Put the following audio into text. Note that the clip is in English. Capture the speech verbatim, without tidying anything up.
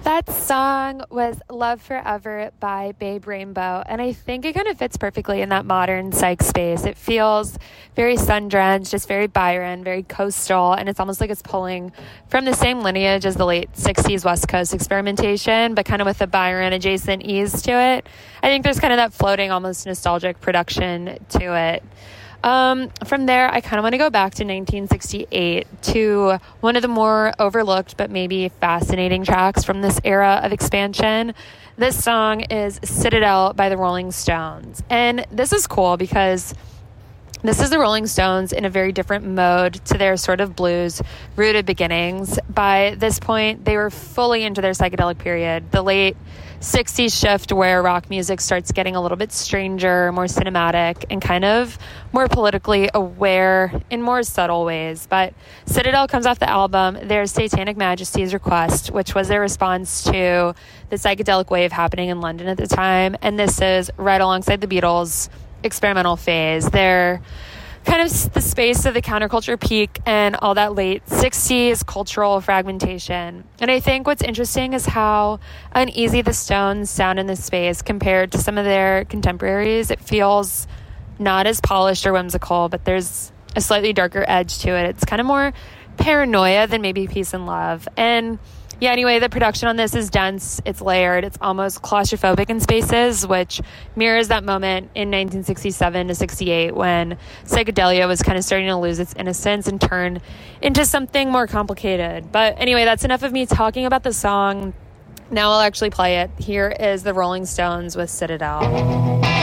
That song was Love Forever by Babe Rainbow, and I think it kind of fits perfectly in that modern psych space. It feels very sun-drenched, just very Byron, very coastal, and it's almost like it's pulling from the same lineage as the late sixties West Coast experimentation, but kind of with a Byron-adjacent ease to it. I think there's kind of that floating, almost nostalgic production to it. Um, from there, I kind of want to go back to nineteen sixty-eight to one of the more overlooked but maybe fascinating tracks from this era of expansion. This song is Citadel by the Rolling Stones. And this is cool because this is the Rolling Stones in a very different mode to their sort of blues-rooted beginnings. By this point, they were fully into their psychedelic period, the late sixties shift where rock music starts getting a little bit stranger, more cinematic, and kind of more politically aware in more subtle ways. But Citadel comes off the album Their Satanic Majesty's Request, which was their response to the psychedelic wave happening in London at the time. And this is right alongside the Beatles' experimental phase. They're kind of the space of the counterculture peak and all that late sixties cultural fragmentation. And I think what's interesting is how uneasy the Stones sound in this space compared to some of their contemporaries. It feels not as polished or whimsical, but there's a slightly darker edge to it. It's kind of more paranoia than maybe peace and love. And yeah, anyway, the production on this is dense, it's layered, it's almost claustrophobic in spaces, which mirrors that moment in nineteen sixty-seven to sixty-eight when psychedelia was kind of starting to lose its innocence and turn into something more complicated. But anyway, that's enough of me talking about the song. Now I'll actually play it. Here is the Rolling Stones with Citadel.